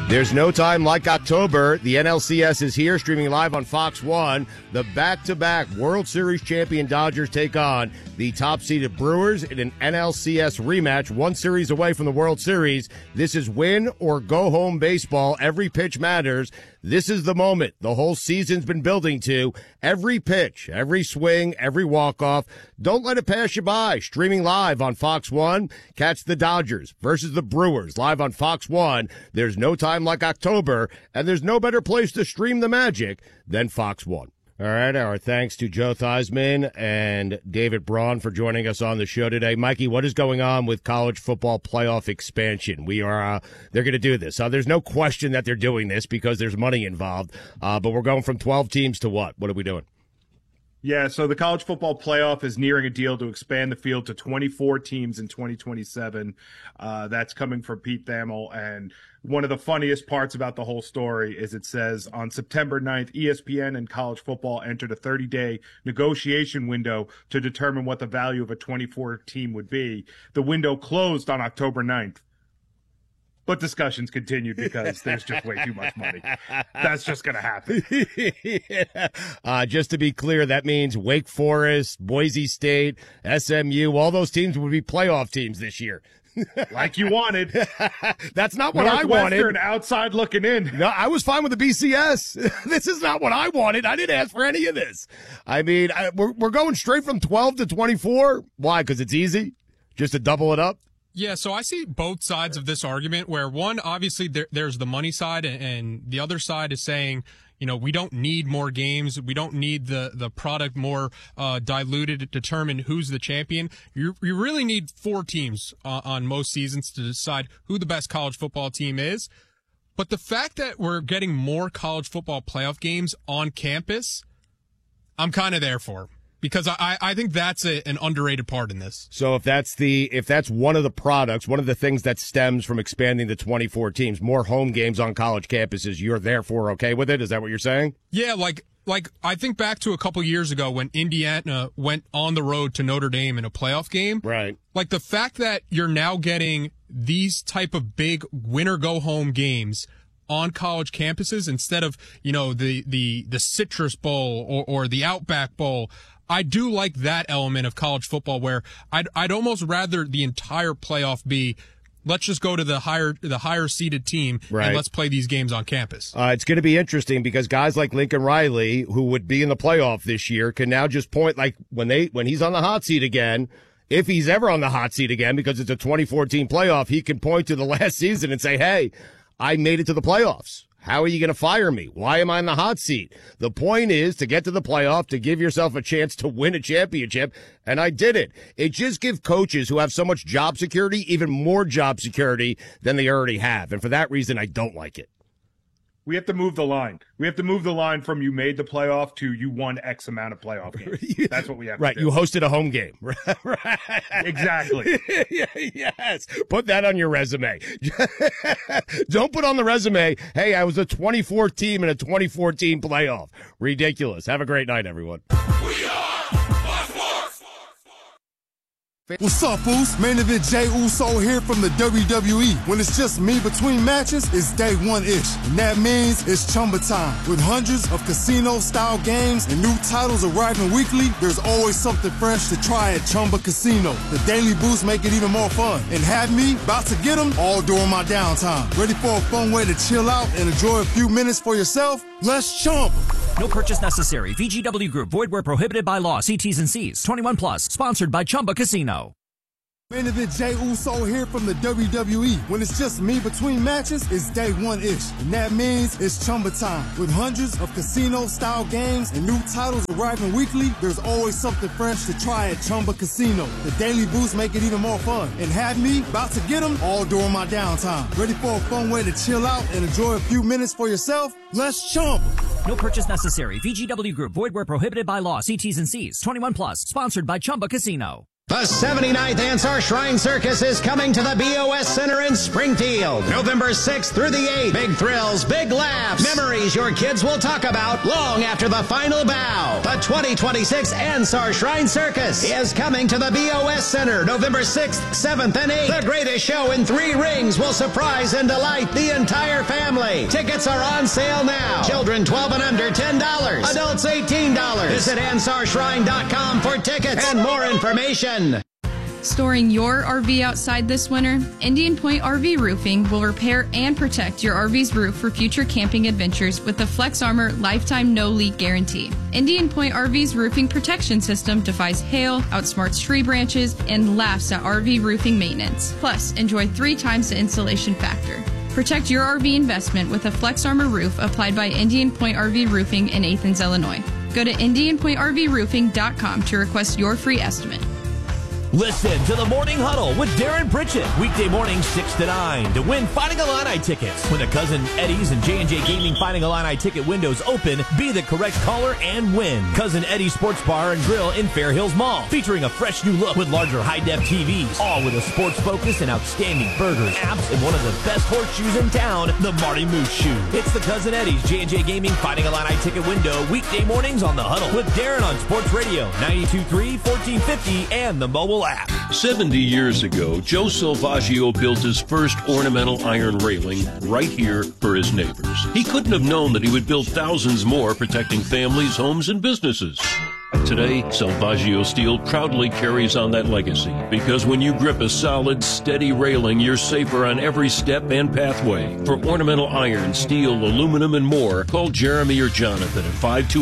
There's no time like October. The NLCS is here, streaming live on Fox 1. The back-to-back World Series champion Dodgers take on the top-seeded Brewers in an NLCS rematch, one series away from the World Series. This is win-or-go-home baseball. Every pitch matters. This is the moment the whole season's been building to. Every pitch, every swing, every walk-off. Don't let it pass you by. Streaming live on Fox 1. Catch the Dodgers versus the Brewers live on Fox 1. There's no time like October, and there's no better place to stream the magic than Fox 1. All right, our thanks to Joe Theismann and David Braun for joining us on the show today. Mikey, what is going on with college football playoff expansion? They're going to do this. There's no question that they're doing this because there's money involved, but we're going from 12 teams to what? What are we doing? Yeah, so the college football playoff is nearing a deal to expand the field to 24 teams in 2027. That's coming from Pete Thamel. And one of the funniest parts about the whole story is it says on September 9th, ESPN and college football entered a 30-day negotiation window to determine what the value of a 24 team would be. The window closed on October 9th. But discussions continued because there's just way too much money. That's just going to happen. Yeah. Just to be clear, that means Wake Forest, Boise State, SMU, all those teams would be playoff teams this year. Like you wanted. That's not what I wanted. Northwestern outside looking in. No, I was fine with the BCS. This is not what I wanted. I didn't ask for any of this. I mean, we're going straight from 12 to 24. Why? Because it's easy? Just to double it up? Yeah, so I see both sides of this argument where one, obviously there's the money side and the other side is saying, you know, we don't need more games. We don't need the product more diluted to determine who's the champion. You really need 4 teams on most seasons to decide who the best college football team is. But the fact that we're getting more college football playoff games on campus, I'm kind of there for. Because I think that's an underrated part in this. So if that's one of the products, one of the things that stems from expanding to 24 teams, more home games on college campuses, you're therefore okay with it? Is that what you're saying? Yeah, like I think back to a couple years ago when Indiana went on the road to Notre Dame in a playoff game. Right. Like the fact that you're now getting these type of big winner go home games on college campuses instead of, you know, the Citrus Bowl or the Outback Bowl. I do like that element of college football where I'd almost rather the entire playoff be, let's just go to the higher seeded team and let's play these games on campus. It's going to be interesting because guys like Lincoln Riley, who would be in the playoff this year, can now just point, like when he's on the hot seat again, if he's ever on the hot seat again, because it's a 2014 playoff, he can point to the last season and say, hey, I made it to the playoffs. How are you going to fire me? Why am I in the hot seat? The point is to get to the playoff, to give yourself a chance to win a championship, and I did it. It just gives coaches who have so much job security even more job security than they already have, and for that reason, I don't like it. We have to move the line. We have to move the line from you made the playoff to you won X amount of playoff games. That's what we have to do. Right, you hosted a home game. Right. Exactly. Yes. Put that on your resume. Don't put on the resume, hey, I was a 24 team in a 2014 playoff. Ridiculous. Have a great night, everyone. We are What's up, Foos? Main event Jey Uso here from the WWE. When it's just me between matches, it's day one-ish. And that means it's Chumba time. With hundreds of casino-style games and new titles arriving weekly, there's always something fresh to try at Chumba Casino. The daily boosts make it even more fun. And have me about to get them all during my downtime. Ready for a fun way to chill out and enjoy a few minutes for yourself? Let's Chumba. No purchase necessary. VGW Group. Void where prohibited by law. See T's and C's. 21 plus. Sponsored by Chumba Casino. Main event Jey Uso here from the WWE. When it's just me between matches, it's day one-ish. And that means it's Chumba time. With hundreds of casino-style games and new titles arriving weekly, there's always something fresh to try at Chumba Casino. The daily boosts make it even more fun. And have me about to get them all during my downtime. Ready for a fun way to chill out and enjoy a few minutes for yourself? Let's Chumba. No purchase necessary. VGW Group. Void where prohibited by law. See T's and C's. 21 plus. Sponsored by Chumba Casino. The 79th Ansar Shrine Circus is coming to the BOS Center in Springfield. November 6th through the 8th. Big thrills, big laughs, memories your kids will talk about long after the final bow. The 2026 Ansar Shrine Circus is coming to the BOS Center November 6th, 7th, and 8th. The greatest show in 3 rings will surprise and delight the entire family. Tickets are on sale now. Children 12 and under, $10. Adults, $18. Visit AnsarShrine.com for tickets and more information. Storing your RV outside this winter? Indian Point RV Roofing will repair and protect your RV's roof for future camping adventures with the Flex Armor Lifetime No Leak Guarantee. Indian Point RV's roofing protection system defies hail, outsmarts tree branches, and laughs at RV roofing maintenance. Plus, enjoy 3 times the insulation factor. Protect your RV investment with a Flex Armor roof applied by Indian Point RV Roofing in Athens, Illinois. Go to IndianPointRVRoofing.com to request your free estimate. Listen to the Morning Huddle with Darren Pritchett. Weekday mornings 6 to 9 to win Fighting Illini tickets. When the Cousin Eddie's and J&J Gaming Fighting Illini ticket windows open, be the correct caller and win. Cousin Eddie's Sports Bar and Grill in Fair Hills Mall, featuring a fresh new look with larger high-def TVs, all with a sports focus and outstanding burgers, apps, and one of the best horseshoes in town, the Marty Moose Shoe. It's the Cousin Eddie's J&J Gaming Fighting Illini ticket window, weekday mornings on the Huddle with Darren on Sports Radio 92.3, 1450, and the mobile app. 70 years ago, Joe Salvaggio built his first ornamental iron railing right here for his neighbors. He couldn't have known that he would build thousands more, protecting families, homes, and businesses. Today, Salvaggio Steel proudly carries on that legacy, because when you grip a solid, steady railing, you're safer on every step and pathway. For ornamental iron, steel, aluminum, and more, call Jeremy or Jonathan at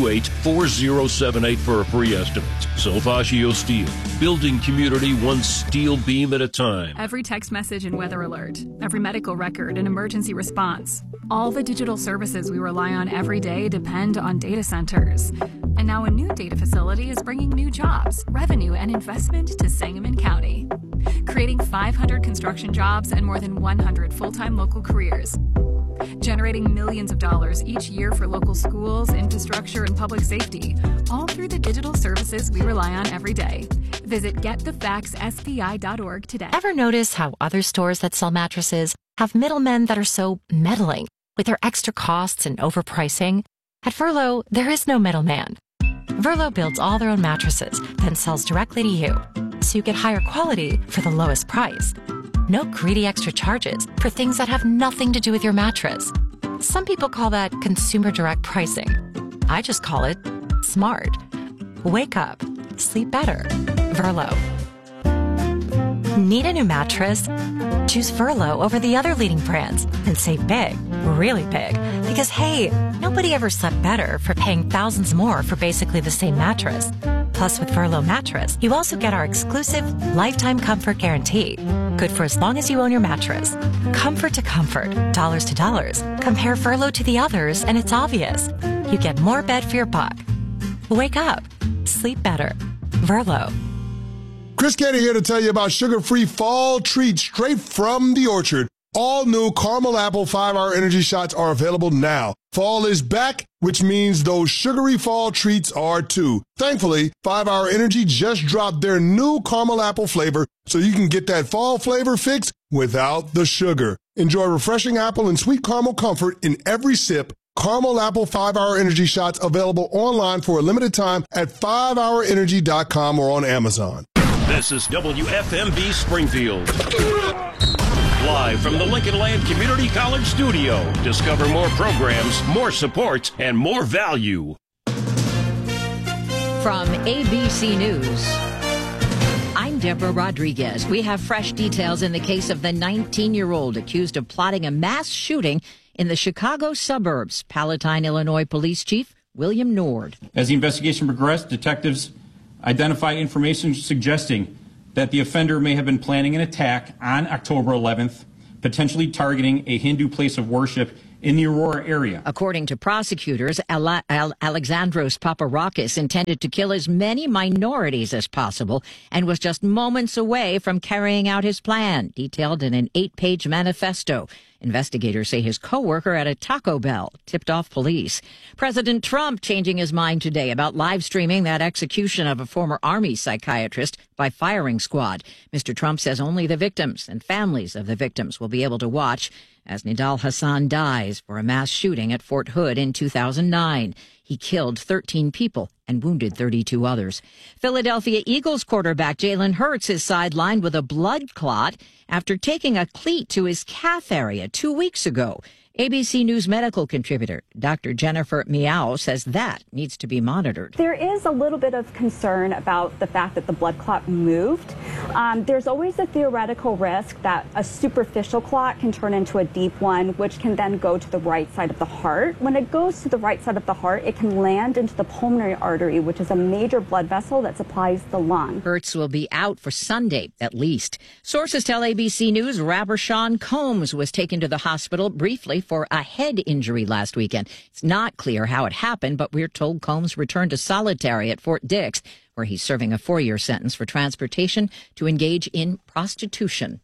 528-4078 for a free estimate. Salvaggio Steel, building community one steel beam at a time. Every text message and weather alert, every medical record and emergency response. All the digital services we rely on every day depend on data centers. And now a new data facility is bringing new jobs, revenue, and investment to Sangamon County, creating 500 construction jobs and more than 100 full-time local careers, generating millions of dollars each year for local schools, infrastructure, and public safety, all through the digital services we rely on every day. Visit getthefaxspi.org today. Ever notice how other stores that sell mattresses have middlemen that are so meddling with their extra costs and overpricing? At Verlo, there is no middleman. Verlo builds all their own mattresses, then sells directly to you, so you get higher quality for the lowest price. No greedy extra charges for things that have nothing to do with your mattress. Some people call that consumer direct pricing. I just call it smart. Wake up. Sleep better. Verlo. Need a new mattress? Choose Verlo over the other leading brands and save big, really big. Because hey, nobody ever slept better for paying thousands more for basically the same mattress. Plus, with Verlo mattress, you also get our exclusive lifetime comfort guarantee. Good for as long as you own your mattress. Comfort to comfort, dollars to dollars. Compare Verlo to the others and it's obvious. You get more bed for your buck. Wake up. Sleep better. Verlo. Chris Canty here to tell you about sugar-free fall treats straight from the orchard. All new caramel apple 5-hour energy shots are available now. Fall is back, which means those sugary fall treats are too. Thankfully, 5-hour energy just dropped their new caramel apple flavor, so you can get that fall flavor fix without the sugar. Enjoy refreshing apple and sweet caramel comfort in every sip. Caramel apple 5-hour energy shots available online for a limited time at 5hourenergy.com or on Amazon. This is WFMB Springfield. Live from the Lincoln Land Community College studio. Discover more programs, more support, and more value. From ABC News, I'm Deborah Rodriguez. We have fresh details in the case of the 19-year-old accused of plotting a mass shooting in the Chicago suburbs. Palatine, Illinois Police Chief William Nord. As the investigation progressed, detectives identified information suggesting that the offender may have been planning an attack on October 11th, potentially targeting a Hindu place of worship in the Aurora area. According to prosecutors, Alexandros Paparakis intended to kill as many minorities as possible and was just moments away from carrying out his plan, detailed in an 8-page manifesto. Investigators say his coworker at a Taco Bell tipped off police. President Trump changing his mind today about live streaming that execution of a former Army psychiatrist by firing squad. Mr. Trump says only the victims and families of the victims will be able to watch as Nidal Hasan dies for a mass shooting at Fort Hood in 2009. He killed 13 people and wounded 32 others. Philadelphia Eagles quarterback Jalen Hurts is sidelined with a blood clot after taking a cleat to his calf area 2 weeks ago. ABC News medical contributor Dr. Jennifer Miao says that needs to be monitored. There is a little bit of concern about the fact that the blood clot moved. There's always a theoretical risk that a superficial clot can turn into a deep one, which can then go to the right side of the heart. When it goes to the right side of the heart, it can land into the pulmonary artery, which is a major blood vessel that supplies the lung. Hurts will be out for Sunday, at least. Sources tell ABC News rapper Sean Combs was taken to the hospital briefly for a head injury last weekend. It's not clear how it happened, but we're told Combs returned to solitary at Fort Dix, where he's serving a 4-year sentence for transportation to engage in prostitution.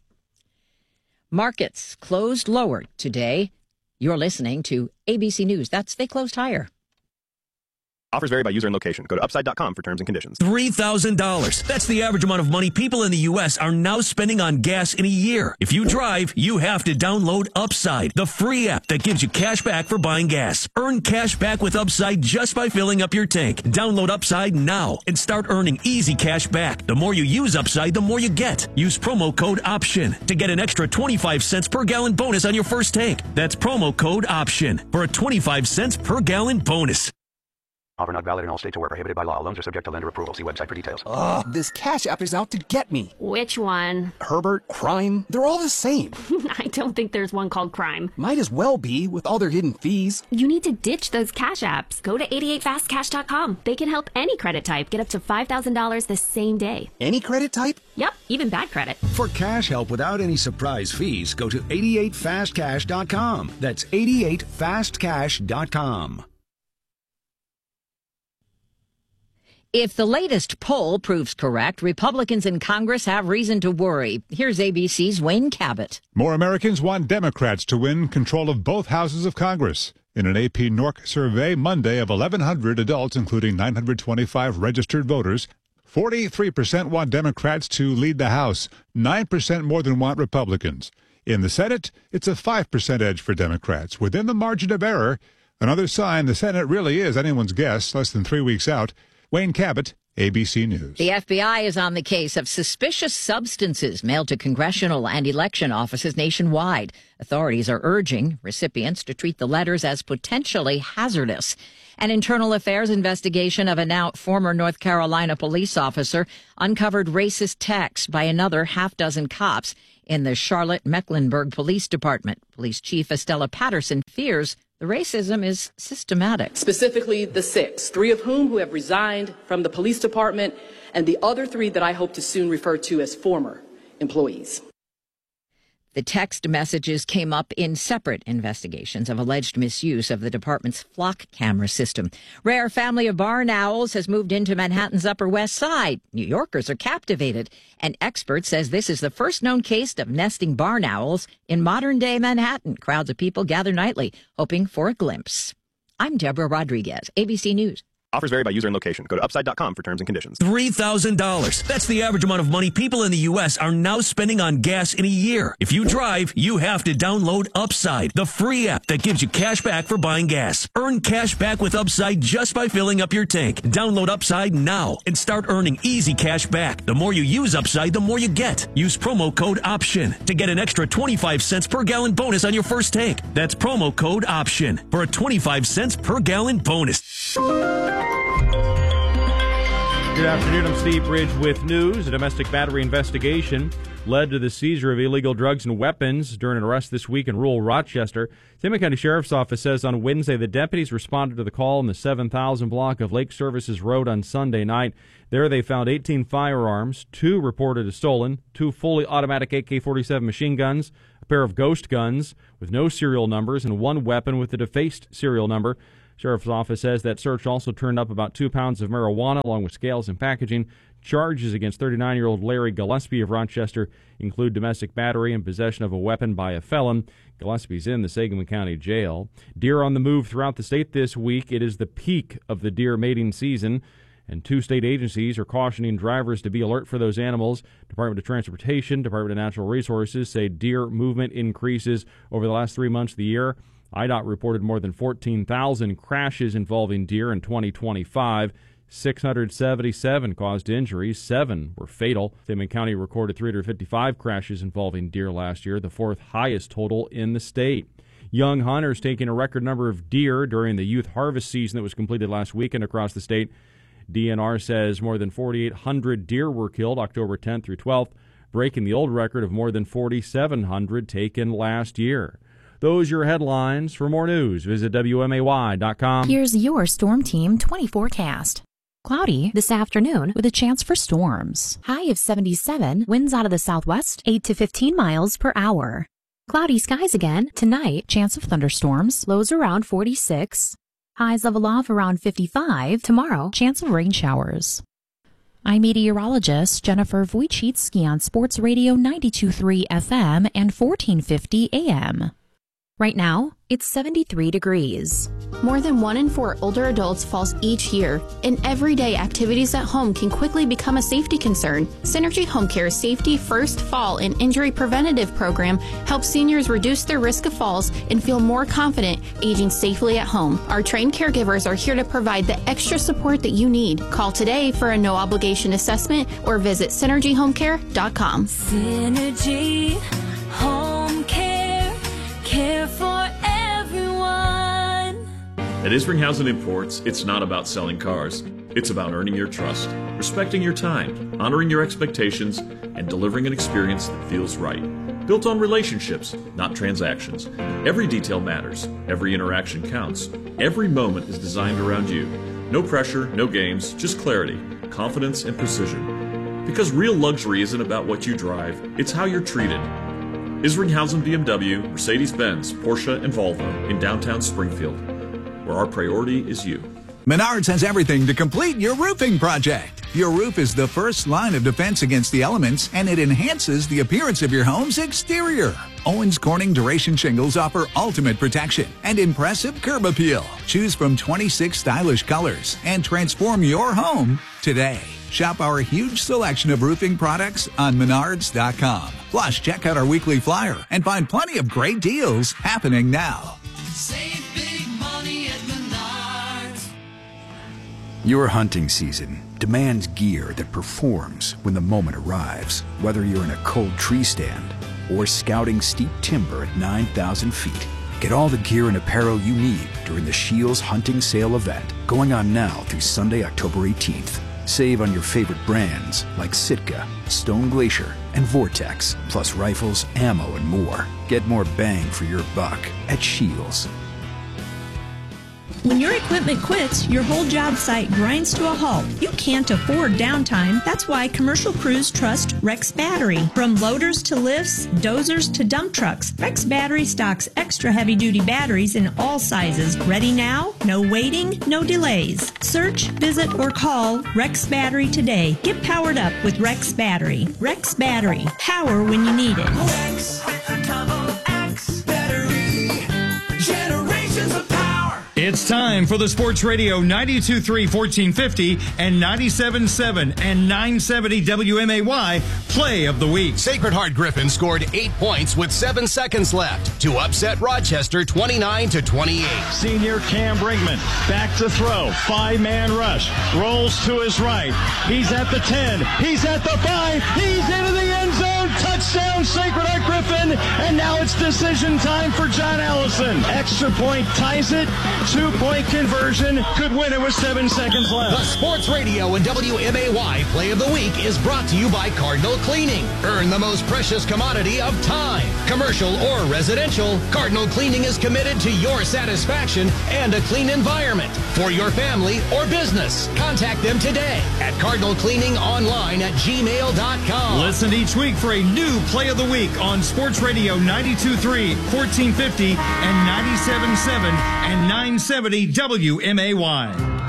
Markets closed lower today. You're listening to ABC News. They closed higher. Offers vary by user and location. Go to upside.com for terms and conditions. $3,000. That's the average amount of money people in the U.S. are now spending on gas in a year. If you drive, you have to download Upside, the free app that gives you cash back for buying gas. Earn cash back with Upside just by filling up your tank. Download Upside now and start earning easy cash back. The more you use Upside, the more you get. Use promo code OPTION to get an extra 25 cents per gallon bonus on your first tank. That's promo code OPTION for a 25 cents per gallon bonus. Offer not valid in all states or where prohibited by law. Loans are subject to lender approval. See website for details. Ugh, this Cash App is out to get me. Which one? Herbert, Crime, they're all the same. I don't think there's one called Crime. Might as well be, with all their hidden fees. You need to ditch those Cash Apps. Go to 88fastcash.com. They can help any credit type get up to $5,000 the same day. Any credit type? Yep, even bad credit. For cash help without any surprise fees, go to 88fastcash.com. That's 88fastcash.com. If the latest poll proves correct, Republicans in Congress have reason to worry. Here's ABC's Wayne Cabot. More Americans want Democrats to win control of both houses of Congress. In an AP NORC survey Monday of 1,100 adults, including 925 registered voters, 43% want Democrats to lead the House, 9% more than want Republicans. In the Senate, it's a 5% edge for Democrats. Within the margin of error, another sign the Senate really is anyone's guess, less than 3 weeks out. Wayne Cabot, ABC News. The FBI is on the case of suspicious substances mailed to congressional and election offices nationwide. Authorities are urging recipients to treat the letters as potentially hazardous. An internal affairs investigation of a now former North Carolina police officer uncovered racist texts by another half-dozen cops in the Charlotte-Mecklenburg Police Department. Police Chief Estella Patterson fears the racism is systematic. Specifically, the 6, 3 of whom who have resigned from the police department, and the other 3 that I hope to soon refer to as former employees. The text messages came up in separate investigations of alleged misuse of the department's flock camera system. Rare family of barn owls has moved into Manhattan's Upper West Side. New Yorkers are captivated. An expert says this is the first known case of nesting barn owls in modern-day Manhattan. Crowds of people gather nightly, hoping for a glimpse. I'm Deborah Rodriguez, ABC News. Offers vary by user and location. Go to upside.com for terms and conditions. $3,000. That's the average amount of money people in the U.S. are now spending on gas in a year. If you drive, you have to download Upside, the free app that gives you cash back for buying gas. Earn cash back with Upside just by filling up your tank. Download Upside now and start earning easy cash back. The more you use Upside, the more you get. Use promo code OPTION to get an extra 25 cents per gallon bonus on your first tank. That's promo code OPTION for a 25 cents per gallon bonus. Good afternoon. I'm Steve Bridge with news. A domestic battery investigation led to the seizure of illegal drugs and weapons during an arrest this week in rural Rochester. Tama County Sheriff's Office says on Wednesday the deputies responded to the call in the 7,000 block of Lake Services Road on Sunday night. There they found 18 firearms, 2 reported as stolen, 2 fully automatic AK-47 machine guns, a pair of ghost guns with no serial numbers, and 1 weapon with a defaced serial number. Sheriff's Office says that search also turned up about 2 pounds of marijuana along with scales and packaging. Charges against 39-year-old Larry Gillespie of Rochester include domestic battery and possession of a weapon by a felon. Gillespie's in the Sangamon County Jail. Deer on the move throughout the state this week. It is the peak of the deer mating season, and 2 state agencies are cautioning drivers to be alert for those animals. Department of Transportation, Department of Natural Resources say deer movement increases over the last 3 months of the year. IDOT reported more than 14,000 crashes involving deer in 2025. 677 caused injuries, 7 were fatal. Sangamon County recorded 355 crashes involving deer last year, the 4th highest total in the state. Young hunters taking a record number of deer during the youth harvest season that was completed last weekend across the state. DNR says more than 4,800 deer were killed October 10th through 12th, breaking the old record of more than 4,700 taken last year. Those are your headlines. For more news, visit WMAY.com. Here's your Storm Team 20 forecast. Cloudy this afternoon with a chance for storms. High of 77, winds out of the southwest, 8 to 15 miles per hour. Cloudy skies again. Tonight, chance of thunderstorms, lows around 46. Highs level off around 55. Tomorrow, chance of rain showers. I'm meteorologist Jennifer Wojcicki on Sports Radio 92.3 FM and 1450 AM. Right now, it's 73 degrees. More than 1 in 4 older adults falls each year, and everyday activities at home can quickly become a safety concern. Synergy Home Care's Safety First Fall and Injury Preventative Program helps seniors reduce their risk of falls and feel more confident aging safely at home. Our trained caregivers are here to provide the extra support that you need. Call today for a no-obligation assessment or visit synergyhomecare.com. Synergy Home Care, care for everyone. At Isringhausen Imports, it's not about selling cars. It's about earning your trust, respecting your time, honoring your expectations, and delivering an experience that feels right. Built on relationships, not transactions. Every detail matters. Every interaction counts. Every moment is designed around you. No pressure, no games, just clarity, confidence, and precision. Because real luxury isn't about what you drive, it's how you're treated. Isringhausen BMW, Mercedes-Benz, Porsche, and Volvo in downtown Springfield, where our priority is you. Menards has everything to complete your roofing project. Your roof is the first line of defense against the elements, and it enhances the appearance of your home's exterior. Owens Corning Duration Shingles offer ultimate protection and impressive curb appeal. Choose from 26 stylish colors and transform your home today. Shop our huge selection of roofing products on Menards.com. Plus, check out our weekly flyer and find plenty of great deals happening now. Save big money at Menards. Your hunting season demands gear that performs when the moment arrives. Whether you're in a cold tree stand or scouting steep timber at 9,000 feet, get all the gear and apparel you need during the Shields Hunting Sale event going on now through Sunday, October 18th. Save on your favorite brands like Sitka, Stone Glacier, and Vortex, plus rifles, ammo, and more. Get more bang for your buck at Shields. When your equipment quits, your whole job site grinds to a halt. You can't afford downtime. That's why commercial crews trust Rex Battery. From loaders to lifts, dozers to dump trucks, Rex Battery stocks extra heavy-duty batteries in all sizes. Ready now? No waiting, no delays. Search, visit, or call Rex Battery today. Get powered up with Rex Battery. Rex Battery. Power when you need it. Rex, Turbo X Battery. Generations of power. It's time for the Sports Radio 92.3 1450 and 97.7 and 970 WMAY Play of the Week. Sacred Heart Griffin scored 8 points with 7 seconds left to upset Rochester 29-28. Senior Cam Brinkman back to throw. 5-man rush. Rolls to his right. He's at the 10. He's at the 5. He's into the end zone. Touchdown Sacred Heart Griffin. And now it's decision time for John Allison. Extra point ties it. 2-point conversion, could win it with 7 seconds left. The Sports Radio and WMAY Play of the Week is brought to you by Cardinal Cleaning. Earn the most precious commodity of time. Commercial or residential, Cardinal Cleaning is committed to your satisfaction and a clean environment. For your family or business, contact them today at cardinalcleaningonline@gmail.com. Listen each week for a new Play of the Week on Sports Radio 92.3, 1450, and 97.7 and 970 WMAY.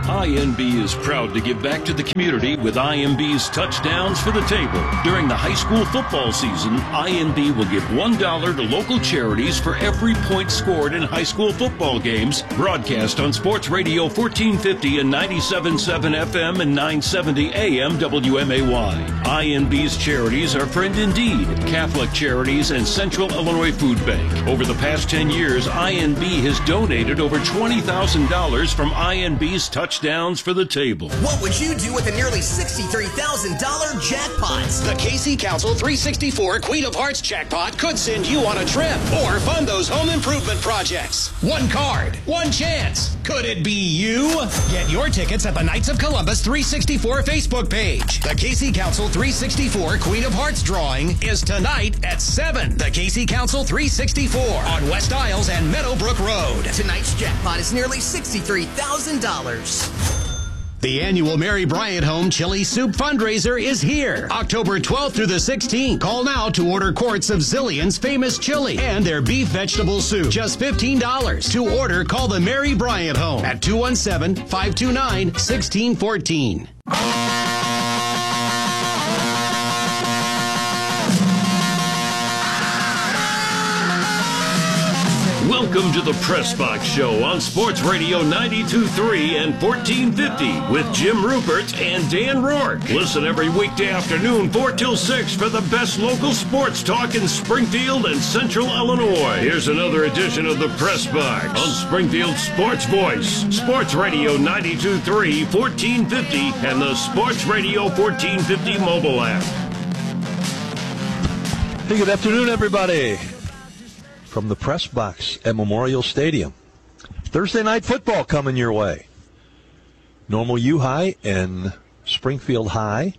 INB is proud to give back to the community with INB's Touchdowns for the Table. During the high school football season, INB will give $1 to local charities for every point scored in high school football games, broadcast on Sports Radio 1450 and 97.7 FM and 970 AM WMAY. INB's charities are Friend Indeed, Catholic Charities, and Central Illinois Food Bank. Over the past 10 years, INB has donated over $20,000 from INB's Touchdowns for the Table. What would you do with a nearly $63,000 jackpot? The Casey Council 364 Queen of Hearts jackpot could send you on a trip or fund those home improvement projects. One card, one chance. Could it be you? Get your tickets at the Knights of Columbus 364 Facebook page. The Casey Council 364 Queen of Hearts drawing is tonight at 7. The Casey Council 364 on West Isles and Meadowbrook Road. Tonight's jackpot is nearly $63,000. The annual Mary Bryant Home Chili Soup fundraiser is here, October 12th through the 16th. Call now to order quarts of Zillion's famous chili and their beef vegetable soup. Just $15. To order, call the Mary Bryant Home at 217-529-1614. Welcome to the Press Box Show on Sports Radio 92.3 and 1450 with Jim Rupert and Dan Rourke. Listen every weekday afternoon 4 till 6 for the best local sports talk in Springfield and Central Illinois. Here's another edition of the Press Box on Springfield Sports Voice, Sports Radio 92.3, 1450, and the Sports Radio 1450 mobile app. Hey, good afternoon, everybody. From the Press Box at Memorial Stadium. Thursday night football coming your way. Normal U High and Springfield High.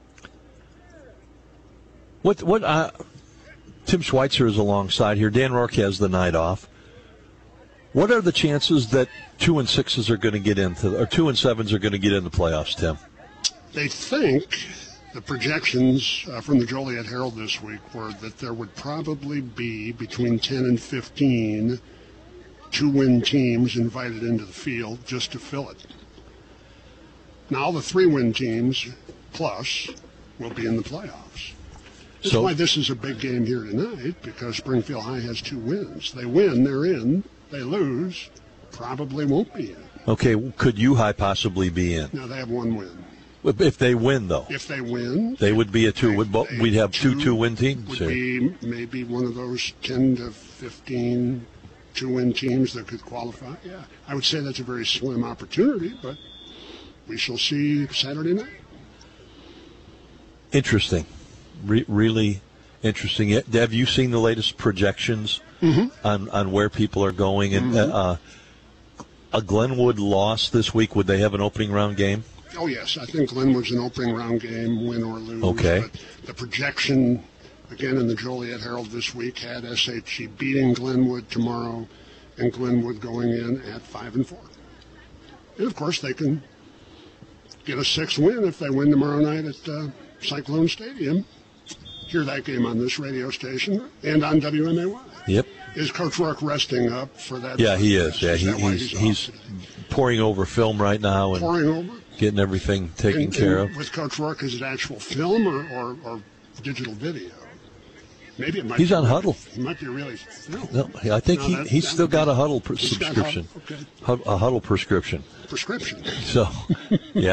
Tim Schweitzer is alongside here. Dan Rourke has the night off. What are the chances that 2 and 6s are going to get into, or 2 and 7s are going to get into the playoffs, Tim? They think the projections from the Joliet Herald this week were that there would probably be between 10 and 15 two-win teams invited into the field just to fill it. Now the 3-win teams plus will be in the playoffs. That's why this is a big game here tonight, because Springfield High has 2 wins. They win, they're in. They lose, probably won't be in. Okay, could U High possibly be in? No, they have 1 win. If they win, though. If they win, they would be a 2. We'd have two win teams. Would be maybe one of those 10 to 15 2-win teams that could qualify. Yeah, I would say that's a very slim opportunity, but we shall see Saturday night. Interesting, really interesting. Have you seen the latest projections on where people are going? And a Glenwood loss this week. Would they have an opening round game? Oh, yes. I think Glenwood's an opening round game, win or lose. Okay. But the projection, again, in the Joliet Herald this week had SHE beating Glenwood tomorrow and Glenwood going in at 5-4. And, of course, they can get a 6th win if they win tomorrow night at Cyclone Stadium. Hear that game on this radio station and on WMAY. Yep. Is Coach Rourke resting up for that? Yeah, he is. Yeah, he's poring over film right now and pouring over, getting everything taken care of. With Coach Rourke, is it actual film or digital video? Maybe it might. He's on Huddle. He might be really film. No, I think he's still got a Huddle subscription. Okay. A Huddle prescription. Prescription. So, yeah.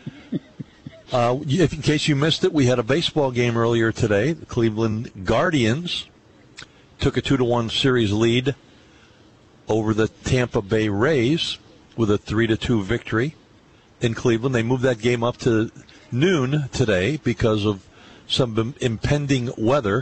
In case you missed it, we had a baseball game earlier today. The Cleveland Guardians took a 2-1 series lead over the Tampa Bay Rays with a 3-2 victory in Cleveland. They moved that game up to noon today because of some impending weather.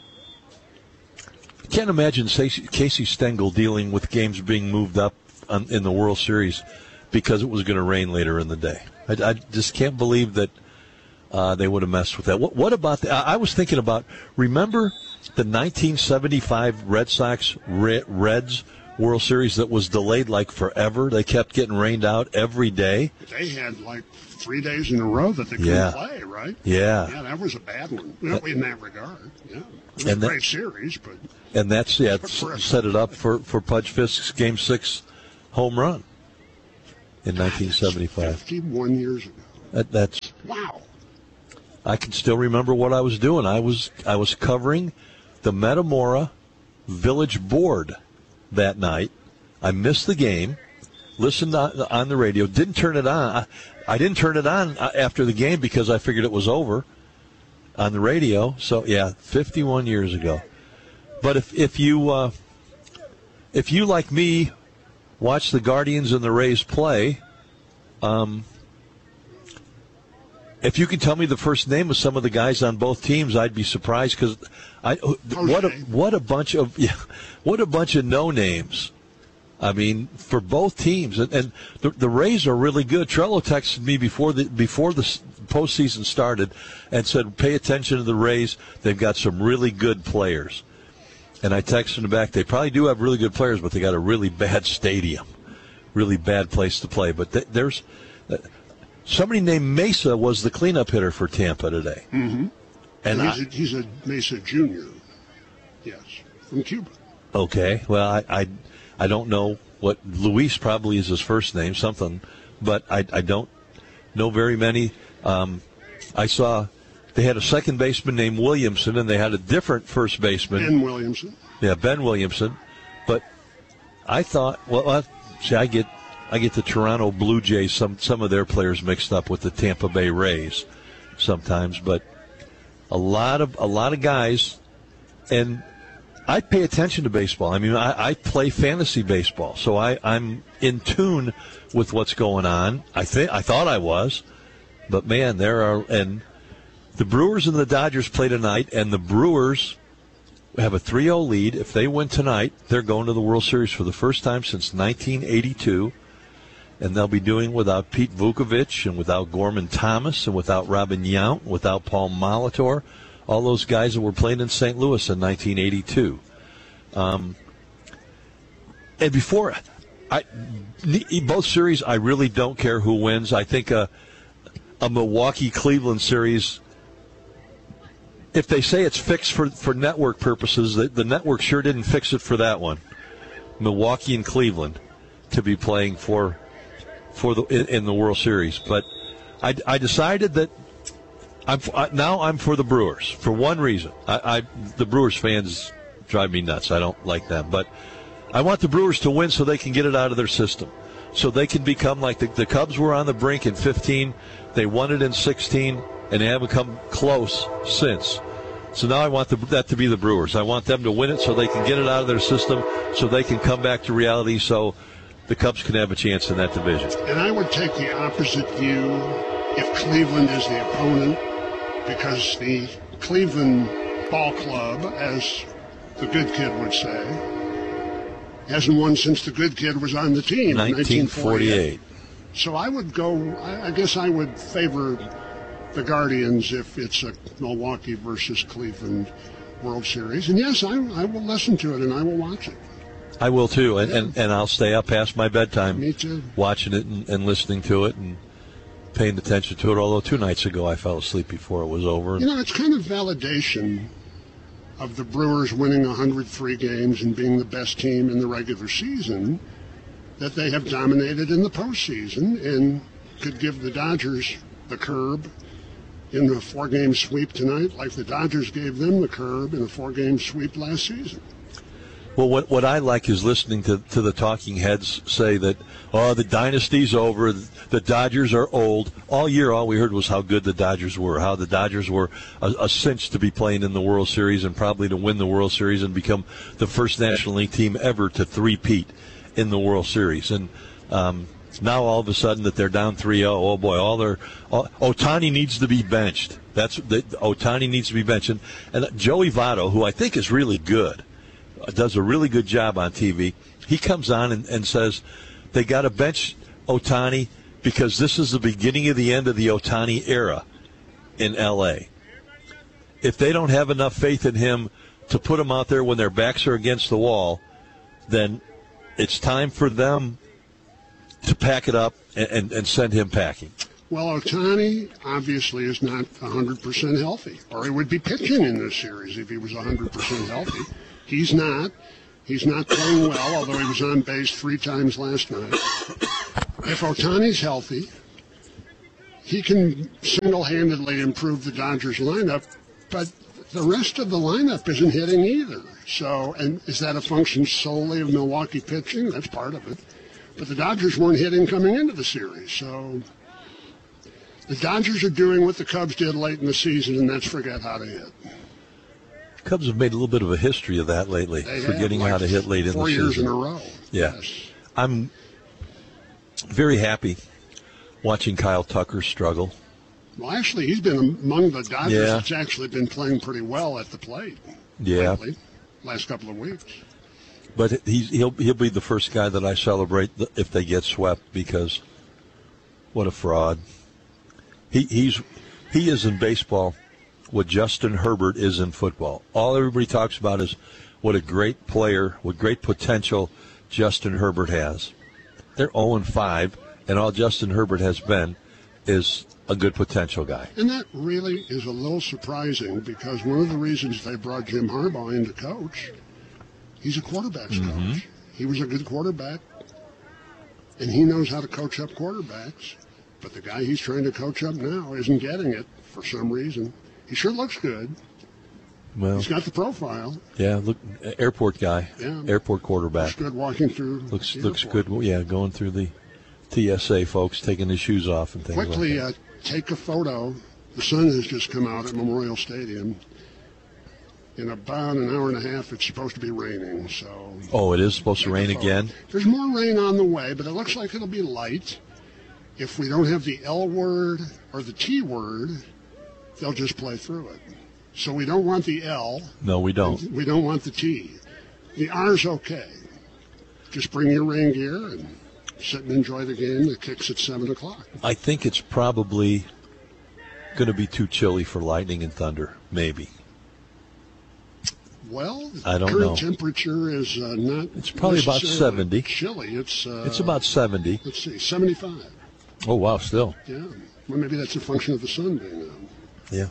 Can't imagine Casey Stengel dealing with games being moved up in the World Series because it was going to rain later in the day. I just can't believe that they would have messed with that. What about I was thinking about, remember the 1975 Red Sox Reds World Series that was delayed like forever? They kept getting rained out every day. They had like 3 days in a row that they couldn't play, right? Yeah. Yeah, that was a bad one in that regard. Yeah. It was a great series, but... And that's, set it up for Pudge Fisk's Game 6 home run. in 1975. 51 years ago. That's wow. I can still remember what I was doing. I was covering the Metamora Village Board that night. I missed the game, listened on the radio, didn't turn it on. I didn't turn it on after the game because I figured it was over on the radio. So, yeah, 51 years ago. But if you like me, watch the Guardians and the Rays play, if you could tell me the first name of some of the guys on both teams, I'd be surprised because what a bunch of no names. I mean, for both teams, and the Rays are really good. Trello texted me before the postseason started and said, "Pay attention to the Rays. They've got some really good players." And I texted him back. They probably do have really good players, but they got a really bad stadium, really bad place to play. But there's somebody named Mesa was the cleanup hitter for Tampa today. Mm-hmm. And he's a Mesa Junior. Yes, from Cuba. Okay. Well, I don't know what Luis probably is his first name, something, but I don't know very many. I saw they had a second baseman named Williamson, and they had a different first baseman. Ben Williamson. Yeah, Ben Williamson. But I thought, see, I get the Toronto Blue Jays, some of their players mixed up with the Tampa Bay Rays sometimes, but a lot of guys, and I pay attention to baseball. I mean, I play fantasy baseball, so I'm in tune with what's going on. I thought I was, but man, and the Brewers and the Dodgers play tonight, and the Brewers have a 3-0 lead. If they win tonight, they're going to the World Series for the first time since 1982, and they'll be doing without Pete Vukovich and without Gorman Thomas and without Robin Yount, without Paul Molitor. All those guys that were playing in St. Louis in 1982. And before, both series, I really don't care who wins. I think a Milwaukee-Cleveland series, if they say it's fixed for network purposes, the network sure didn't fix it for that one. Milwaukee and Cleveland to be playing in the World Series. But I decided that I'm for the Brewers for one reason. The Brewers fans drive me nuts. I don't like them, but I want the Brewers to win so they can get it out of their system, so they can become like the Cubs were on the brink in 15. They won it in 16, and they haven't come close since. So now I want that to be the Brewers. I want them to win it so they can get it out of their system, so they can come back to reality, so the Cubs can have a chance in that division. And I would take the opposite view if Cleveland is the opponent, because the Cleveland Ball Club, as the good kid would say, hasn't won since the good kid was on the team 1948. So I guess I would favor the Guardians if it's a Milwaukee versus Cleveland World Series. And yes, I will listen to it and I will watch it. I will too, and I'll stay up past my bedtime. Me too. Watching it and listening to it and paying attention to it, although 2 nights ago I fell asleep before it was over. It's kind of validation of the Brewers winning 103 games and being the best team in the regular season that they have dominated in the postseason and could give the Dodgers the curb in the 4-game sweep tonight, like the Dodgers gave them the curb in a 4-game sweep last season. Well, what I like is listening to the talking heads say that, the dynasty's over, the Dodgers are old. All year, all we heard was how good the Dodgers were, how the Dodgers were a cinch to be playing in the World Series and probably to win the World Series and become the first National League team ever to three-peat in the World Series. And now all of a sudden that they're down 3-0, oh boy, Ohtani needs to be benched. Ohtani needs to be benched. And Joey Votto, who I think is really good, does a really good job on TV. He comes on and says they got to bench Ohtani because this is the beginning of the end of the Ohtani era in L.A. If they don't have enough faith in him to put him out there when their backs are against the wall, then it's time for them to pack it up and send him packing. Well, Ohtani obviously is not 100% healthy, or he would be pitching in this series if he was 100% healthy. He's not. He's not playing well, although he was on base 3 times last night. if Ohtani's healthy, he can single-handedly improve the Dodgers lineup, but the rest of the lineup isn't hitting either. So, and is that a function solely of Milwaukee pitching? That's part of it. But the Dodgers weren't hitting coming into the series. So the Dodgers are doing what the Cubs did late in the season, and that's forget how to hit. Cubs have made a little bit of a history of that lately, forgetting how to hit late in the season. 4 years in a row. Yeah. Yes. I'm very happy watching Kyle Tucker struggle. Well, actually, he's been among the Dodgers that's actually been playing pretty well at the plate. Yeah. Lately, last couple of weeks. But he'll be the first guy that I celebrate if they get swept, because what a fraud. He is in baseball what Justin Herbert is in football. All everybody talks about is what a great player, what great potential Justin Herbert has. They're 0-5, and all Justin Herbert has been is a good potential guy. And that really is a little surprising, because one of the reasons they brought Jim Harbaugh in to coach, he's a quarterback's coach. He was a good quarterback, and he knows how to coach up quarterbacks. But the guy he's trying to coach up now isn't getting it for some reason. He sure looks good. Well, he's got the profile. Yeah, look, airport guy, airport quarterback. Looks good walking through. Looks good. Yeah, going through the TSA folks, taking his shoes off and things Quickly, like that. Take a photo. The sun has just come out at Memorial Stadium. In about an hour and a half, it's supposed to be raining. So. Oh, it is supposed to rain again? There's more rain on the way, but it looks like it'll be light. If we don't have the L word or the T word, they'll just play through it. So we don't want the L. No, we don't. We don't want the T. The R's okay. Just bring your rain gear and sit and enjoy the game that kicks at 7 o'clock. I think it's probably going to be too chilly for lightning and thunder, maybe. Well, I don't current know. Temperature is not. It's probably about 70. Chilly. It's about 70. Let's see, 75. Oh, wow, still. Yeah. Well, maybe that's a function of the sun being out. Yeah.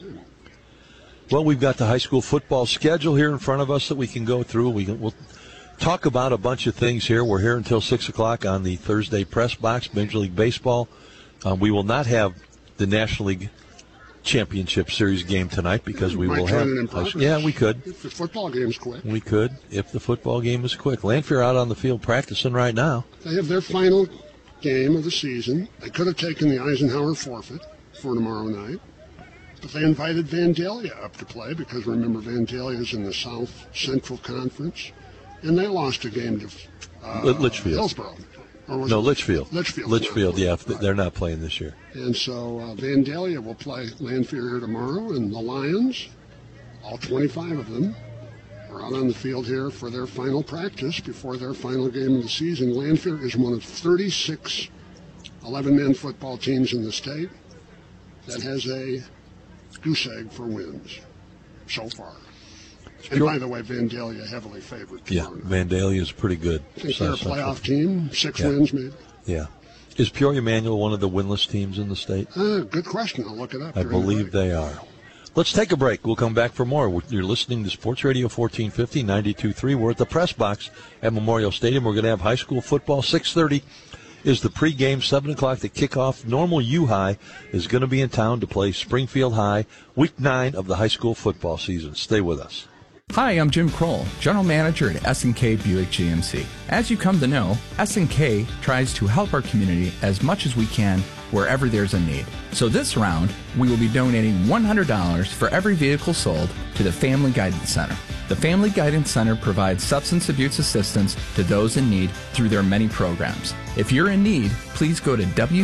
Well, we've got the high school football schedule here in front of us that we can go through. We'll talk about a bunch of things here. We're here until 6 o'clock on the Thursday press box, Major League Baseball. We will not have the National League Championship Series game tonight because we will have. Yeah, we could. If the football game's quick. We could, if the football game is quick. Lanphier out on the field practicing right now. They have their final game of the season. They could have taken the Eisenhower forfeit for tomorrow night, but they invited Vandalia up to play because, remember, Vandalia's in the South Central Conference, and they lost a game to Litchfield. Hillsborough. No, Litchfield. Litchfield, yeah. They're not playing this year. And so Vandalia will play Lanphier here tomorrow, and the Lions, all 25 of them, are out on the field here for their final practice before their final game of the season. Lanphier is one of 36 11-man football teams in the state that has a goose egg for wins so far. And by the way, Vandalia heavily favored. Yeah, Vandalia is pretty good. I think they're a playoff team, 6 wins maybe. Yeah. Is Peoria Manual one of the winless teams in the state? Good question. I'll look it up. I believe they are. Let's take a break. We'll come back for more. You're listening to Sports Radio 1450, 92.3. We're at the press box at Memorial Stadium. We're going to have high school football. 6:30 is the pregame, 7 o'clock the kickoff. Normal U High is going to be in town to play Springfield High, week 9 of the high school football season. Stay with us. Hi, I'm Jim Kroll, General Manager at S&K Buick GMC. As you come to know, S&K tries to help our community as much as we can wherever there's a need. So this round, we will be donating $100 for every vehicle sold to the Family Guidance Center. The Family Guidance Center provides substance abuse assistance to those in need through their many programs. If you're in need, please go to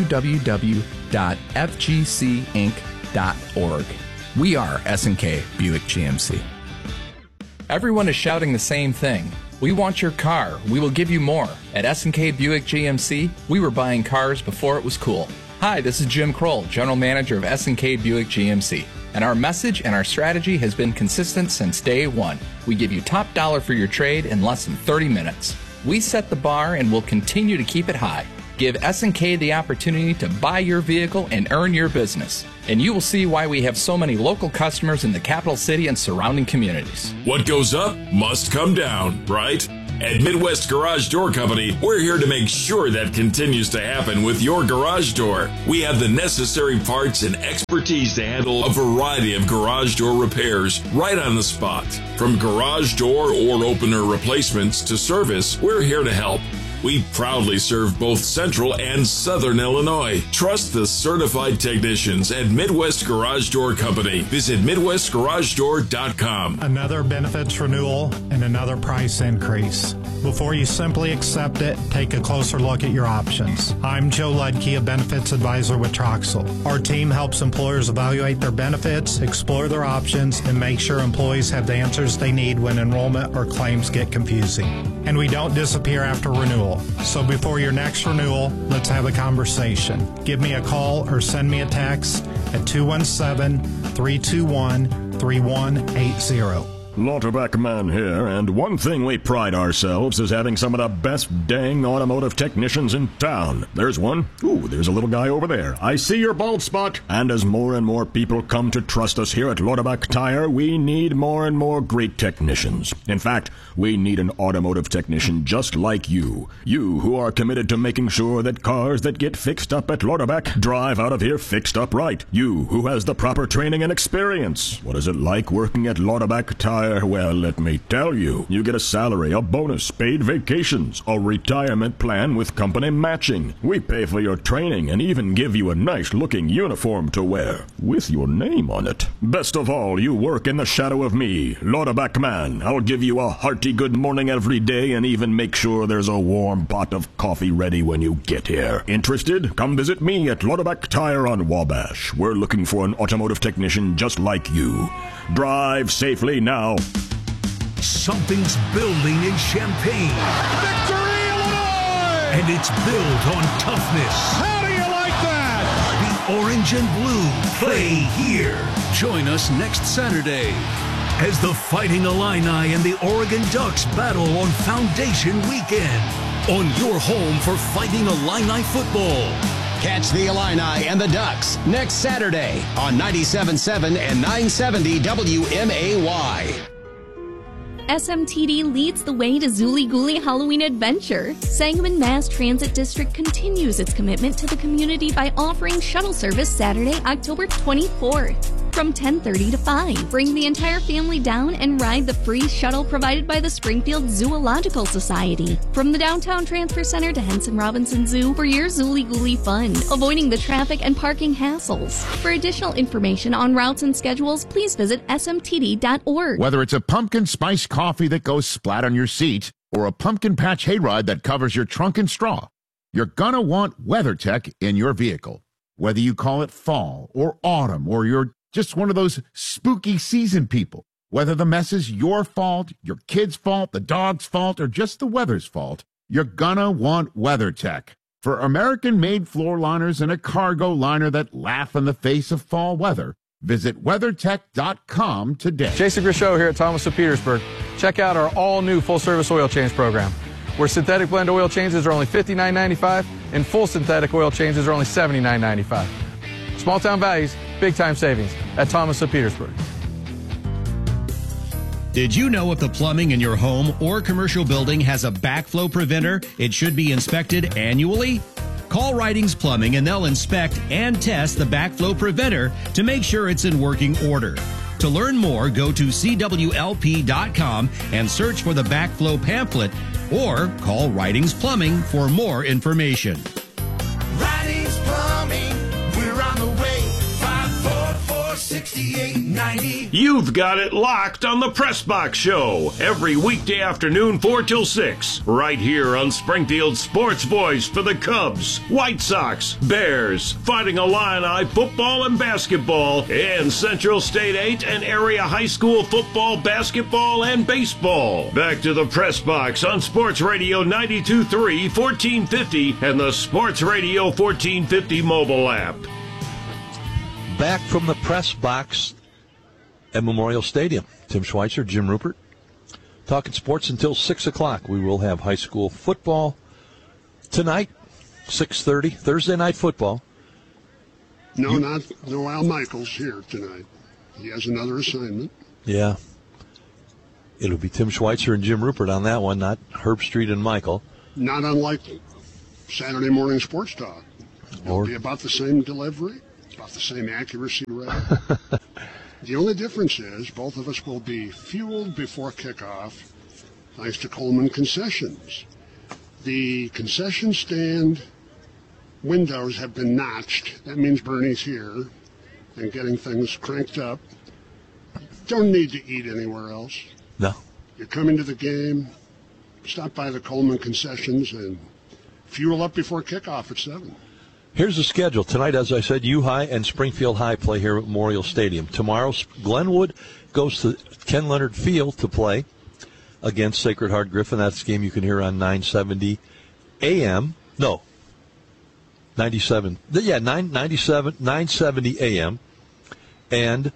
www.fgcinc.org. We are S&K Buick GMC. Everyone is shouting the same thing. We want your car. We will give you more. At S&K Buick GMC, we were buying cars before it was cool. Hi, this is Jim Kroll, General Manager of S&K Buick GMC. And our message and our strategy has been consistent since day one. We give you top dollar for your trade in less than 30 minutes. We set the bar and will continue to keep it high. Give S&K the opportunity to buy your vehicle and earn your business. And you will see why we have so many local customers in the capital city and surrounding communities. What goes up must come down, right? At Midwest Garage Door Company, we're here to make sure that continues to happen with your garage door. We have the necessary parts and expertise to handle a variety of garage door repairs right on the spot. From garage door or opener replacements to service, we're here to help. We proudly serve both Central and Southern Illinois. Trust the certified technicians at Midwest Garage Door Company. Visit MidwestGarageDoor.com. Another benefits renewal and another price increase. Before you simply accept it, take a closer look at your options. I'm Joe Ludke, a benefits advisor with Troxel. Our team helps employers evaluate their benefits, explore their options, and make sure employees have the answers they need when enrollment or claims get confusing. And we don't disappear after renewal. So before your next renewal, let's have a conversation. Give me a call or send me a text at 217-321-3180. Lauterbach Man here, and one thing we pride ourselves is having some of the best dang automotive technicians in town. There's one. Ooh, there's a little guy over there. I see your bald spot. And as more and more people come to trust us here at Lauterbach Tire, we need more and more great technicians. In fact, we need an automotive technician just like you. You who are committed to making sure that cars that get fixed up at Lauterbach drive out of here fixed up right. You who has the proper training and experience. What is it like working at Lauterbach Tire? Well, let me tell you. You get a salary, a bonus, paid vacations, a retirement plan with company matching. We pay for your training and even give you a nice-looking uniform to wear with your name on it. Best of all, you work in the shadow of me, Lauterbach Man. I'll give you a hearty good morning every day and even make sure there's a warm pot of coffee ready when you get here. Interested? Come visit me at Lauterbach Tire on Wabash. We're looking for an automotive technician just like you. Drive safely now. Something's building in Champaign. Victory, Illinois! And it's built on toughness. How do you like that? The orange and blue play here. Join us next Saturday as the Fighting Illini and the Oregon Ducks battle on Foundation Weekend. On your home for Fighting Illini football. Catch the Illini and the Ducks next Saturday on 97.7 and 970 WMAY. SMTD leads the way to Zooly Gooly Halloween Adventure. Sangamon Mass Transit District continues its commitment to the community by offering shuttle service Saturday, October 24th from 10:30 to 5. Bring the entire family down and ride the free shuttle provided by the Springfield Zoological Society. From the Downtown Transfer Center to Henson Robinson Zoo for your Zooly Gooly fun, avoiding the traffic and parking hassles. For additional information on routes and schedules, please visit smtd.org. Whether it's a pumpkin spice coffee that goes splat on your seat or a pumpkin patch hayride that covers your trunk and straw, you're gonna want WeatherTech in your vehicle. Whether you call it fall or autumn or you're just one of those spooky season people, whether the mess is your fault, your kid's fault, the dog's fault, or just the weather's fault, you're gonna want WeatherTech. For American-made floor liners and a cargo liner that laugh in the face of fall weather, visit WeatherTech.com today. Jason Grishow here at Thomas of Petersburg. Check out our all-new full-service oil change program, where synthetic blend oil changes are only $59.95 and full synthetic oil changes are only $79.95. Small-town values, big-time savings at Thomas of Petersburg. Did you know if the plumbing in your home or commercial building has a backflow preventer, it should be inspected annually? Call Ridings Plumbing and they'll inspect and test the backflow preventer to make sure it's in working order. To learn more, go to CWLP.com and search for the backflow pamphlet or call Ridings Plumbing for more information. Ridings Plumbing, we're on the way. 544-6890. You've got it locked on the Press Box Show every weekday afternoon 4 till 6 right here on Springfield Sports Voice for the Cubs, White Sox, Bears, Fighting Illini football and basketball, and Central State 8 and area high school football, basketball, and baseball. Back to the Press Box on Sports Radio 92.3 1450 and the Sports Radio 1450 mobile app. Back from the Press Box at Memorial Stadium. Tim Schweitzer, Jim Rupert, talking sports until 6 o'clock. We will have high school football tonight, 6:30, Thursday night football. No Al Michaels here tonight. He has another assignment. Yeah. It'll be Tim Schweitzer and Jim Rupert on that one, not Herb Street and Michael. Not unlike Saturday morning sports talk. It'll be about the same delivery, about the same accuracy rate. The only difference is both of us will be fueled before kickoff thanks to Coleman Concessions. The concession stand windows have been notched. That means Bernie's here and getting things cranked up. Don't need to eat anywhere else. No. You come into the game, stop by the Coleman Concessions, and fuel up before kickoff at 7. Here's the schedule. Tonight, as I said, U-High and Springfield High play here at Memorial Stadium. Tomorrow, Glenwood goes to Ken Leonard Field to play against Sacred Heart Griffin. That's a game you can hear on 970 AM. No, 97. Yeah, 970 AM and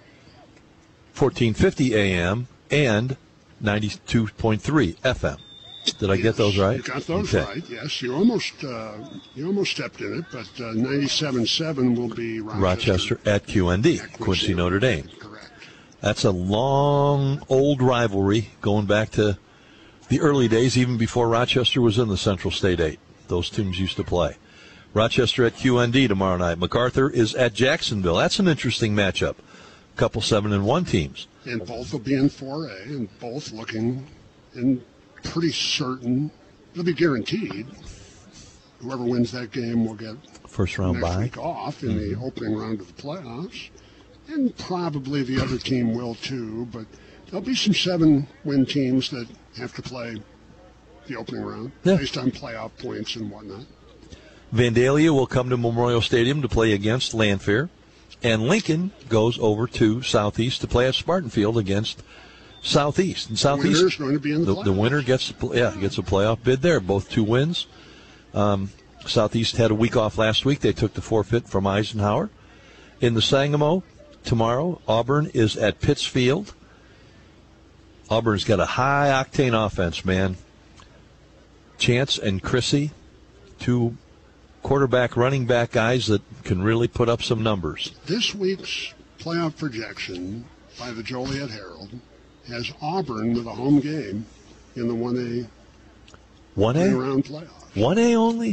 1450 AM and 92.3 FM. Did I get those right? You got those right. Yes, you almost stepped in it, but 97.7 will be Rochester at QND, Quincy Notre Dame. Correct. That's a long, old rivalry going back to the early days, even before Rochester was in the Central State 8. Those teams used to play. Rochester at QND tomorrow night. MacArthur is at Jacksonville. That's an interesting matchup. A couple 7-1 teams. And both will be in 4A, and both looking in pretty certain. It'll be guaranteed. Whoever wins that game will get first round next bye week off in the opening round of the playoffs, and probably the other team will too. But there'll be some 7-win teams that have to play the opening round based on playoff points and whatnot. Vandalia will come to Memorial Stadium to play against Lanphier, and Lincoln goes over to Southeast to play at Spartan Field against Southeast. And Southeast, the winner's going to be in the winner gets a playoff bid there. Both 2 wins. Southeast had a week off last week. They took the forfeit from Eisenhower. In the Sangamo tomorrow, Auburn is at Pittsfield. Auburn's got a high-octane offense, man. Chance and Chrissy, 2 quarterback, running back guys that can really put up some numbers. This week's playoff projection by the Joliet Herald has Auburn with a home game in the 1A round playoff. 1A only?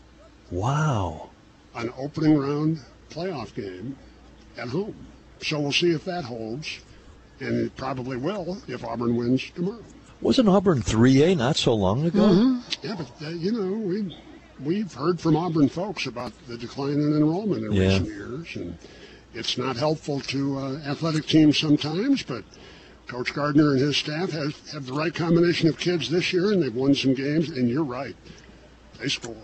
Wow. An opening round playoff game at home. So we'll see if that holds, and it probably will if Auburn wins tomorrow. Wasn't Auburn 3A not so long ago? Mm-hmm. Yeah, but, we've heard from Auburn folks about the decline in enrollment in recent years, and it's not helpful to athletic teams sometimes, but Coach Gardner and his staff have the right combination of kids this year, and they've won some games, and you're right. They score.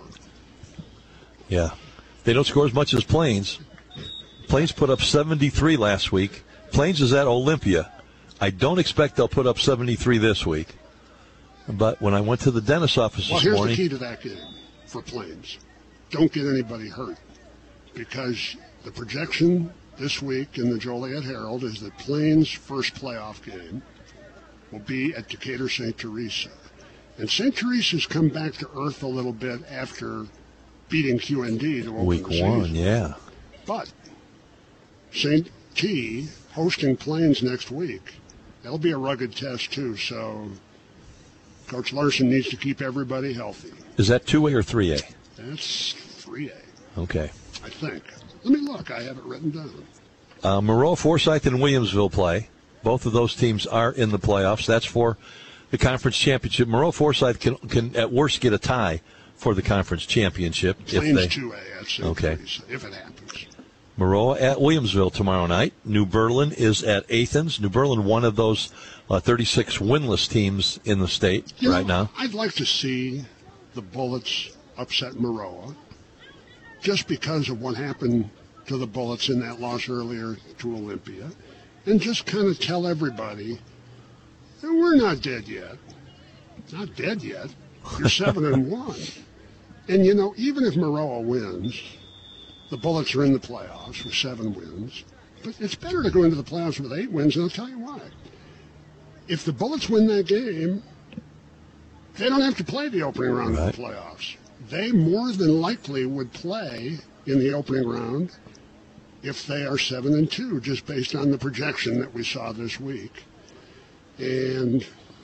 Yeah. They don't score as much as Plains. Plains put up 73 last week. Plains is at Olympia. I don't expect they'll put up 73 this week. But when I went to the dentist's office this morning... Well, here's the key to that game for Plains. Don't get anybody hurt, because the projection this week in the Joliet Herald is that Plains' first playoff game will be at Decatur St. Teresa. And St. Teresa's come back to earth a little bit after beating QND to open Week the season. 1, yeah. But St. T hosting Plains next week, that'll be a rugged test too, so Coach Larson needs to keep everybody healthy. Is that 2A or 3A? That's 3A. Okay. I think. Let me look. I have it written down. Moreau, Forsyth, and Williamsville play. Both of those teams are in the playoffs. That's for the conference championship. Moreau, Forsyth can at worst get a tie for the conference championship. Plains 2A at St. Teresa, if it happens. Moreau at Williamsville tomorrow night. New Berlin is at Athens. New Berlin, one of those 36 winless teams in the state now. I'd like to see the Bullets upset Moreau, just because of what happened to the Bullets in that loss earlier to Olympia, and just kind of tell everybody that we're not dead yet. Not dead yet. You're 7-1. And, even if Moreau wins, the Bullets are in the playoffs with 7 wins. But it's better to go into the playoffs with 8 wins, and I'll tell you why. If the Bullets win that game, they don't have to play the opening round of the playoffs. They more than likely would play in the opening round if they are 7-2, just based on the projection that we saw this week. And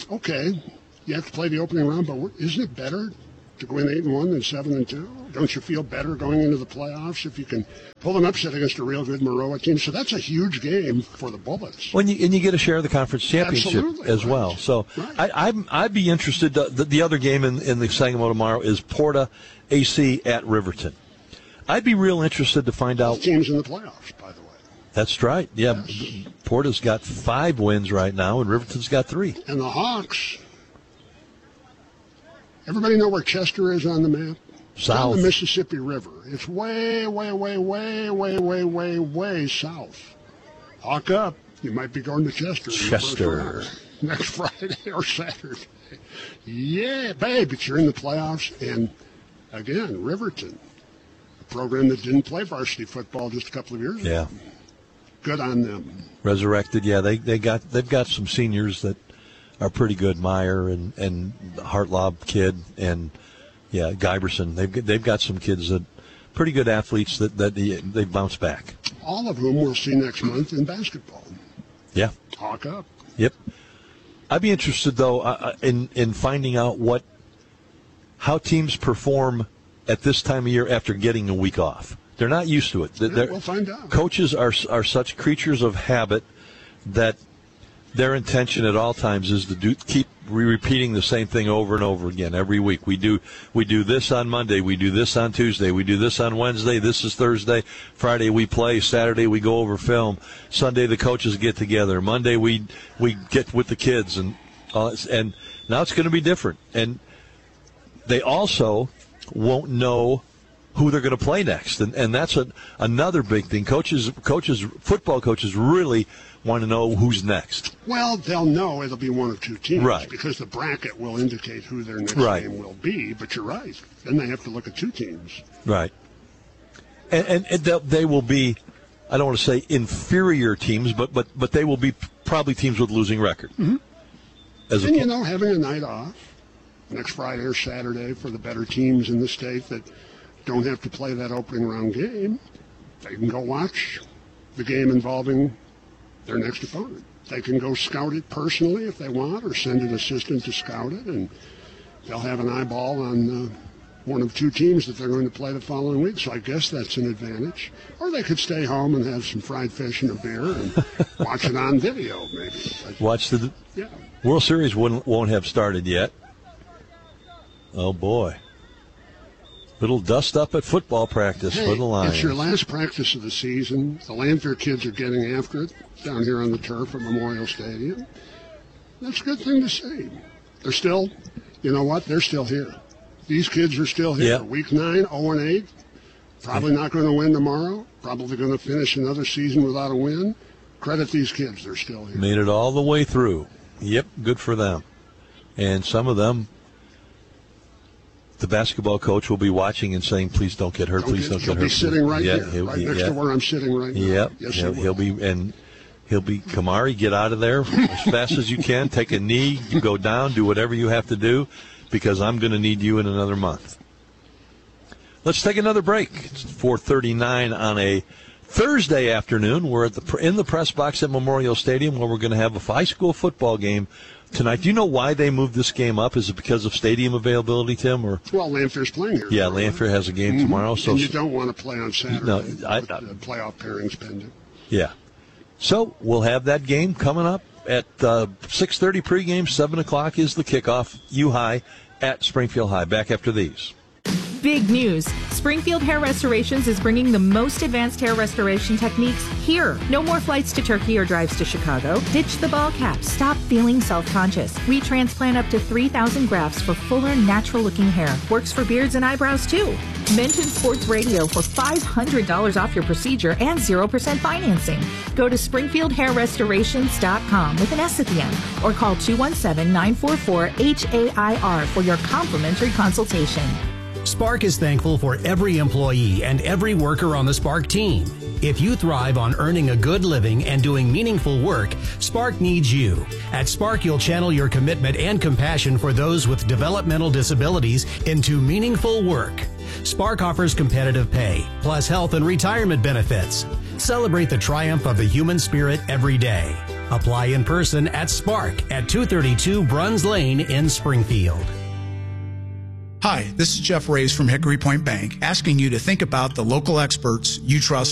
Okay, you have to play the opening round, but isn't it better to go in 8-1 than 7-2? Don't you feel better going into the playoffs if you can pull an upset against a real good Maroa team? So that's a huge game for the Bullets. And you get a share of the conference championship Absolutely, as well. So I'd be interested. The other game in the Sangamo tomorrow is Porta AC at Riverton. I'd be real interested to find out. Teams in the playoffs, by the way. That's right. Yeah, yes. Porta's got 5 wins right now, and Riverton's got 3. And the Hawks. Everybody know where Chester is on the map? South. On the Mississippi River. It's way, way, way, way, way, way, way, way south. Hawk up. You might be going to Chester. Chester. Next Friday or Saturday. Yeah, babe, but you're in the playoffs. And, again, Riverton, a program that didn't play varsity football just a couple of years ago. Yeah. Good on them. Resurrected, yeah. They've got some seniors that are pretty good. Meyer and Hartlob kid and Giberson. They've got some kids that pretty good athletes that they bounce back. All of whom we'll see next month in basketball. Yeah. Hawk up. Yep. I'd be interested though in finding out how teams perform at this time of year after getting a week off. They're not used to it. We'll find out. Coaches are such creatures of habit that their intention at all times is to keep repeating the same thing over and over again every week. We do this on Monday, we do this on Tuesday, we do this on Wednesday, this is Thursday, Friday we play, Saturday we go over film, Sunday the coaches get together, Monday we get with the kids, and now it's going to be different. And they also won't know who they're going to play next, and that's another big thing. Football coaches really want to know who's next. Well, they'll know it'll be one of 2 teams, right? Because the bracket will indicate who their next game will be. But you're right. Then they have to look at 2 teams, right? And they will be, I don't want to say inferior teams, but they will be probably teams with losing record. Mm-hmm. Having a night off next Friday or Saturday for the better teams in the state that don't have to play that opening round game, they can go watch the game involving their next opponent. They can go scout it personally if they want, or send an assistant to scout it, and they'll have an eyeball on one of 2 teams that they're going to play the following week. So I guess that's an advantage. Or they could stay home and have some fried fish and a beer and watch it on video, maybe. Watch the World Series won't have started yet. Oh boy. Little dust up at football practice for the Lions. It's your last practice of the season. The Lanphier kids are getting after it down here on the turf at Memorial Stadium. That's a good thing to see. They're still, you know what? They're still here. These kids are still here. Yeah. Week 9, 0-8. Probably not going to win tomorrow. Probably going to finish another season without a win. Credit these kids. They're still here. Made it all the way through. Yep, good for them. And some of them, the basketball coach will be watching and saying, "Please don't get hurt. Please don't get hurt." He'll be sitting right here, right next to where I'm sitting right now. Yep. Yes, he'll be Kamari. Get out of there as fast as you can. Take a knee. You go down. Do whatever you have to do, because I'm going to need you in another month. Let's take another break. It's 4:39 on a Thursday afternoon. We're in the press box at Memorial Stadium, where we're going to have a high school football game tonight. Do you know why they moved this game up? Is it because of stadium availability, Tim? Or Lanphier's playing here. Yeah, Lanphier has a game tomorrow. So and you don't want to play on Saturday. No, playoff pairings pending. Yeah. So we'll have that game coming up at 6:30 pregame. 7 o'clock is the kickoff. U-High at Springfield High. Back after these. Big news. Springfield Hair Restorations is bringing the most advanced hair restoration techniques here. No more flights to Turkey or drives to Chicago. Ditch the ball cap. Stop feeling self-conscious. We transplant up to 3,000 grafts for fuller, natural-looking hair. Works for beards and eyebrows, too. Mention Sports Radio for $500 off your procedure and 0% financing. Go to SpringfieldHairRestorations.com with an S at the end, or call 217-944-HAIR for your complimentary consultation. Spark is thankful for every employee and every worker on the Spark team. If you thrive on earning a good living and doing meaningful work, Spark needs you. At Spark, you'll channel your commitment and compassion for those with developmental disabilities into meaningful work. Spark offers competitive pay, plus health and retirement benefits. Celebrate the triumph of the human spirit every day. Apply in person at Spark at 232 Bruns Lane in Springfield. Hi, this is Jeff Reyes from Hickory Point Bank, asking you to think about the local experts you trust